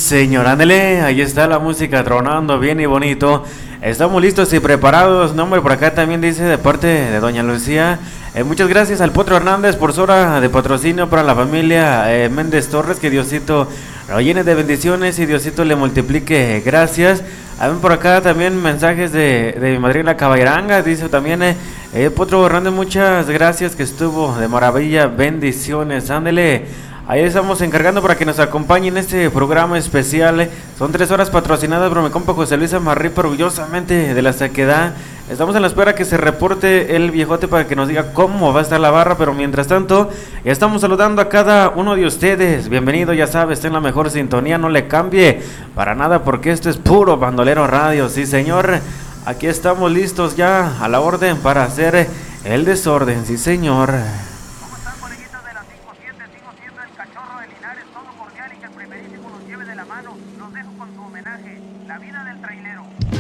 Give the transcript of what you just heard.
señor, ándele, ahí está la música tronando bien y bonito. Estamos listos y preparados. No, hombre, por acá también dice de parte de doña Lucía. Muchas gracias al Potro Hernández por su hora de patrocinio para la familia Méndez Torres. Que Diosito lo llene de bendiciones y Diosito le multiplique. Gracias. Hay por acá también mensajes de mi madrina Caballeranga. Dice también Potro Hernández, muchas gracias, que estuvo de maravilla. Bendiciones, ándele. Ahí estamos encargando para que nos acompañe en este programa especial. Son 3 horas patrocinadas por mi compa José Luis Amarripa, orgullosamente de la Sequedad. Estamos en la espera que se reporte el viejote para que nos diga cómo va a estar la barra. Pero mientras tanto, ya estamos saludando a cada uno de ustedes. Bienvenido, ya sabe, está en la mejor sintonía. No le cambie para nada porque esto es puro Bandolero Radio. Sí, señor. Aquí estamos listos ya a la orden para hacer el desorden. Sí, señor. Todo cordial y que el primerísimo nos lleve de la mano. Los dejo con su homenaje, La vida del trailero.